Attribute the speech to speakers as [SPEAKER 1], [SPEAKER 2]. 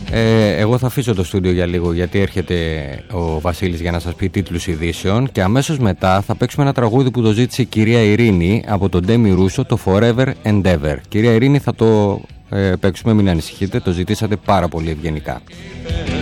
[SPEAKER 1] Εγώ θα αφήσω το στούντιο για λίγο, γιατί έρχεται ο Βασίλης για να σας πει τίτλους ειδήσεων, και αμέσως μετά θα παίξουμε ένα τραγούδι που το ζήτησε η κυρία Ειρήνη από τον Ντέμι Ρούσο, το Forever and Ever. Κυρία Ειρήνη, θα το παίξουμε, μην ανησυχείτε, το ζητήσατε πάρα πολύ ευγενικά.